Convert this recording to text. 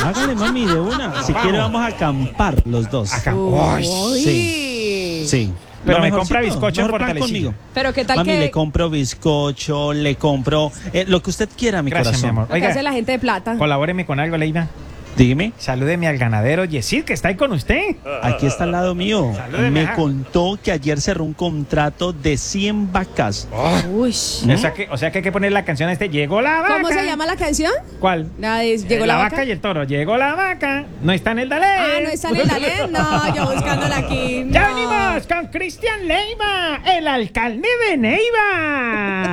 Hágale, mami, de una. Si quiere vamos a acampar los dos. Sí. Sí. Pero Lo me mejorcito, compra bizcocho en mejor plan Fortalecillo. conmigo. Pero qué tal Mami, que le compro bizcocho, le compro lo que usted quiera, mi Gracias, corazón. mi amor. lo que hace Oiga, la gente de plata. colabóreme con algo, Leida. Dígame, Salúdeme al ganadero Yesid, que está ahí con usted. aquí está al lado mío. Salúdeme, Me ajá. contó que ayer cerró un contrato de 100 vacas. Uy. O sea que hay que poner la canción a este. Llegó la vaca. ¿Cómo se llama la canción? ¿Cuál? La de Llegó la vaca. Y el toro. Llegó la vaca. No está en el Dalé. Ah, no está en el Dalén. No, yo buscándola aquí. Ya no. venimos con Cristian Leiva, el alcalde de Neiva.